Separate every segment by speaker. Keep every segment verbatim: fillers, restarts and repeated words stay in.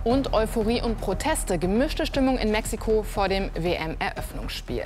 Speaker 1: Und Euphorie und Proteste, gemischte Stimmung in Mexiko vor dem W M-Eröffnungsspiel.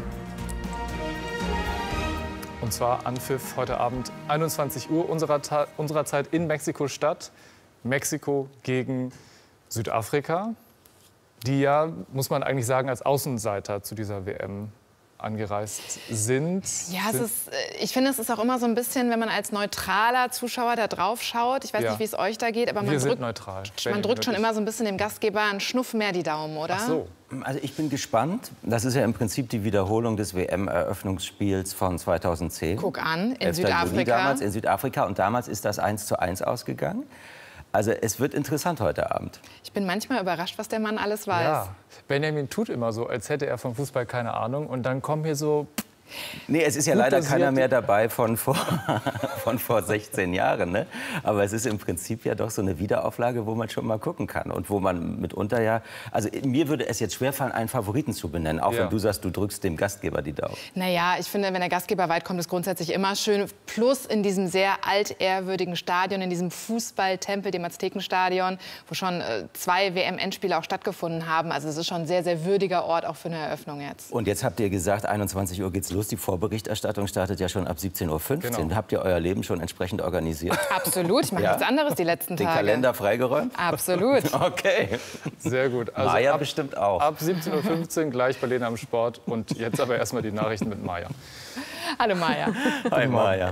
Speaker 2: Und zwar Anpfiff heute Abend einundzwanzig Uhr unserer, Ta unserer Zeit in Mexiko-Stadt. Mexiko gegen Südafrika, die ja, muss man eigentlich sagen, als Außenseiter zu dieser W M angereist sind.
Speaker 1: Ja, es ist, ich finde, es ist auch immer so ein bisschen, wenn man als neutraler Zuschauer da drauf schaut. Ich weiß
Speaker 2: Ja.
Speaker 1: nicht, wie es euch da geht, aber man
Speaker 2: Wir sind
Speaker 1: drückt,
Speaker 2: neutral.
Speaker 1: man drückt schon immer so ein bisschen dem Gastgeber einen Schnuff mehr die Daumen, oder?
Speaker 2: Ach so.
Speaker 3: Also ich bin gespannt. Das ist ja im Prinzip die Wiederholung des W M-Eröffnungsspiels von zweitausendzehn.
Speaker 1: Guck an, in
Speaker 3: elfter Juni
Speaker 1: Südafrika.
Speaker 3: damals in Südafrika. Und damals ist das eins zu eins ausgegangen. Also es wird interessant heute Abend.
Speaker 1: Ich bin manchmal überrascht, was der Mann alles weiß.
Speaker 2: Ja. Benjamin tut immer so, als hätte er vom Fußball keine Ahnung. Und dann kommen hier so...
Speaker 3: Nee, es ist ja
Speaker 2: Gut
Speaker 3: leider
Speaker 2: dosiert.
Speaker 3: keiner mehr dabei von vor, von vor sechzehn Jahren. Ne? Aber es ist im Prinzip ja doch so eine Wiederauflage, wo man schon mal gucken kann. Und wo man mitunter ja... Also mir würde es jetzt schwerfallen, einen Favoriten zu benennen. Auch
Speaker 2: Ja.
Speaker 3: wenn du sagst, du drückst dem Gastgeber die Daumen.
Speaker 1: Naja, ich finde, wenn der Gastgeber weit kommt, ist grundsätzlich immer schön. Plus in diesem sehr altehrwürdigen Stadion, in diesem Fußballtempel, dem Aztekenstadion, wo schon äh, zwei W M-Endspiele auch stattgefunden haben. Also es ist schon ein sehr, sehr würdiger Ort auch für eine Eröffnung jetzt.
Speaker 3: Und jetzt habt ihr gesagt, einundzwanzig Uhr geht's los. Die Vorberichterstattung startet ja schon ab siebzehn Uhr fünfzehn.
Speaker 2: Genau.
Speaker 3: Habt ihr euer Leben schon entsprechend organisiert?
Speaker 1: Absolut, ich mache
Speaker 3: Ja?
Speaker 1: nichts anderes die letzten
Speaker 3: Den
Speaker 1: Tage.
Speaker 3: Kalender freigeräumt?
Speaker 1: Absolut.
Speaker 3: Okay.
Speaker 2: Sehr gut. Also
Speaker 3: Maja
Speaker 2: ab,
Speaker 3: bestimmt auch.
Speaker 2: ab siebzehn Uhr fünfzehn gleich bei Lena am Sport. Und jetzt aber erstmal die Nachrichten mit Maja.
Speaker 1: Hallo Maja.
Speaker 3: Hi Maja.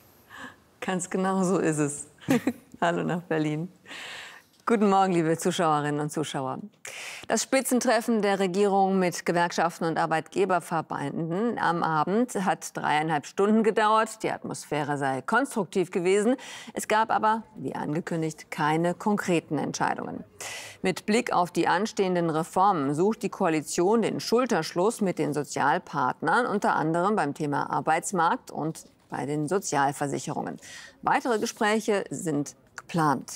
Speaker 4: Ganz genau so ist es. Hallo nach Berlin. Guten Morgen, liebe Zuschauerinnen und Zuschauer. Das Spitzentreffen der Regierung mit Gewerkschaften und Arbeitgeberverbänden am Abend hat dreieinhalb Stunden gedauert. Die Atmosphäre sei konstruktiv gewesen. Es gab aber, wie angekündigt, keine konkreten Entscheidungen. Mit Blick auf die anstehenden Reformen sucht die Koalition den Schulterschluss mit den Sozialpartnern, unter anderem beim Thema Arbeitsmarkt und bei den Sozialversicherungen. Weitere Gespräche sind geplant.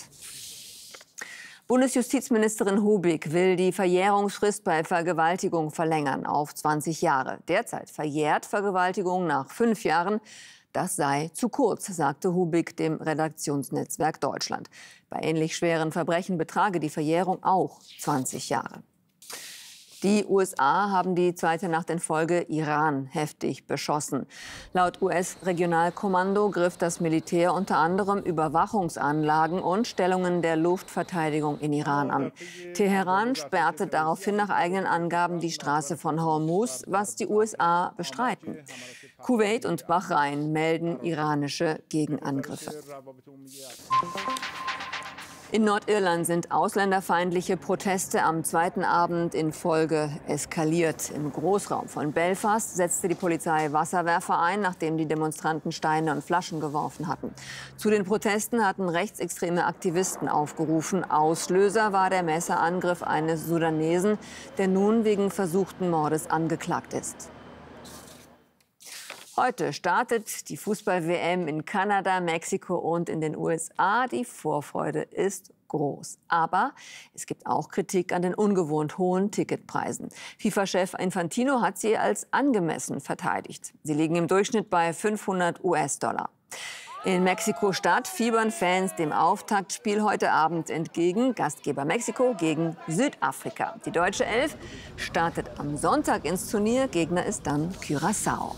Speaker 4: Bundesjustizministerin Hubig will die Verjährungsfrist bei Vergewaltigung verlängern auf zwanzig Jahre. Derzeit verjährt Vergewaltigung nach fünf Jahren. Das sei zu kurz, sagte Hubig dem Redaktionsnetzwerk Deutschland. Bei ähnlich schweren Verbrechen betrage die Verjährung auch zwanzig Jahre. Die U S A haben die zweite Nacht in Folge Iran heftig beschossen. Laut U S-Regionalkommando griff das Militär unter anderem Überwachungsanlagen und Stellungen der Luftverteidigung in Iran an. Teheran sperrte daraufhin nach eigenen Angaben die Straße von Hormuz, was die U S A bestreiten. Kuwait und Bahrain melden iranische Gegenangriffe. In Nordirland sind ausländerfeindliche Proteste am zweiten Abend in Folge eskaliert. Im Großraum von Belfast setzte die Polizei Wasserwerfer ein, nachdem die Demonstranten Steine und Flaschen geworfen hatten. Zu den Protesten hatten rechtsextreme Aktivisten aufgerufen. Auslöser war der Messerangriff eines Sudanesen, der nun wegen versuchten Mordes angeklagt ist. Heute startet die Fußball-W M in Kanada, Mexiko und in den U S A. Die Vorfreude ist groß. Aber es gibt auch Kritik an den ungewohnt hohen Ticketpreisen. FIFA-Chef Infantino hat sie als angemessen verteidigt. Sie liegen im Durchschnitt bei fünfhundert US-Dollar. In Mexiko-Stadt fiebern Fans dem Auftaktspiel heute Abend entgegen. Gastgeber Mexiko gegen Südafrika. Die deutsche Elf startet am Sonntag ins Turnier. Gegner ist dann Curaçao.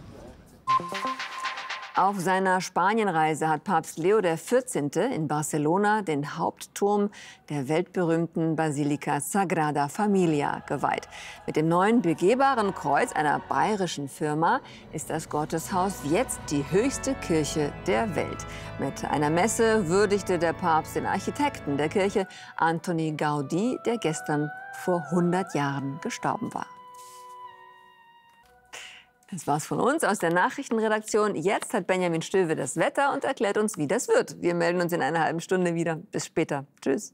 Speaker 4: Auf seiner Spanienreise hat Papst Leo der vierzehnte. in Barcelona den Hauptturm der weltberühmten Basilika Sagrada Familia geweiht. Mit dem neuen begehbaren Kreuz einer bayerischen Firma ist das Gotteshaus jetzt die höchste Kirche der Welt. Mit einer Messe würdigte der Papst den Architekten der Kirche, Antoni Gaudí, der gestern vor hundert Jahren gestorben war. Das war's von uns aus der Nachrichtenredaktion. Jetzt hat Benjamin Stöwe das Wetter und erklärt uns, wie das wird. Wir melden uns in einer halben Stunde wieder. Bis später. Tschüss.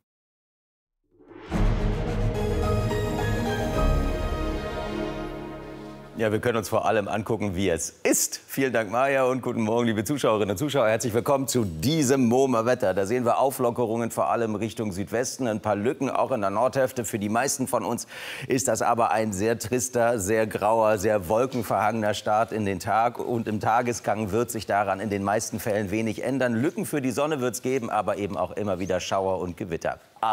Speaker 3: Ja, wir können uns vor allem angucken, wie es ist. Vielen Dank, Maja, und guten Morgen, liebe Zuschauerinnen und Zuschauer. Herzlich willkommen zu diesem Momer Wetter. Da sehen wir Auflockerungen, vor allem Richtung Südwesten, ein paar Lücken auch in der Nordhälfte. Für die meisten von uns ist das aber ein sehr trister, sehr grauer, sehr wolkenverhangener Start in den Tag. Und im Tagesgang wird sich daran in den meisten Fällen wenig ändern. Lücken für die Sonne wird es geben, aber eben auch immer wieder Schauer und Gewitter.